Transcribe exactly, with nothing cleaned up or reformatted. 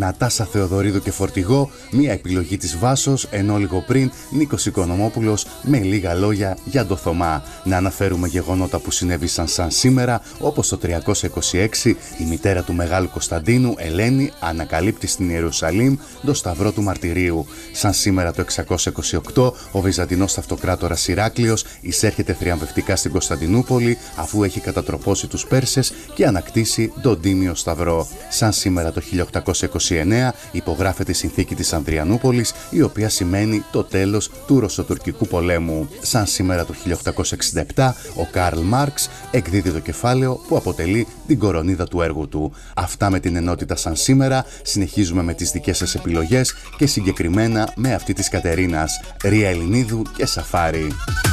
Νατάσα Θεοδωρίδου και Φορτηγό, μια επιλογή της Βάσος, ενώ λίγο πριν Νίκος Οικονομόπουλος με λίγα λόγια για το Θωμά. Να αναφέρουμε γεγονότα που συνέβησαν σαν σήμερα, όπως το τριακόσια είκοσι έξι η μητέρα του Μεγάλου Κωνσταντίνου, Ελένη, ανακαλύπτει στην Ιερουσαλήμ το Σταυρό του Μαρτυρίου. Σαν σήμερα το εξακόσια είκοσι οκτώ ο Βυζαντινός Αυτοκράτορας Ηράκλειος εισέρχεται θριαμβευτικά στην Κωνσταντινούπολη αφού έχει κατατροπώσει τους Πέρσες και ανακτήσει τον Τίμιο Σταυρό. Σαν σήμερα το χίλια οκτακόσια είκοσι εννέα υπογράφεται η Συνθήκη της Ανδριανούπολης, η οποία σημαίνει το τέλος του Ρωσοτουρκικού πολέμου. Σαν σήμερα το χίλια οκτακόσια εξήντα επτά ο Καρλ Μάρξ εκδίδει το κεφάλαιο που αποτελεί την κορονίδα του έργου του. Αυτά με την ενότητα σαν σήμερα. Συνεχίζουμε με τις δικές σας επιλογές και συγκεκριμένα με αυτή της Κατερίνας, Ρία Ελληνίδου και Σαφάρι.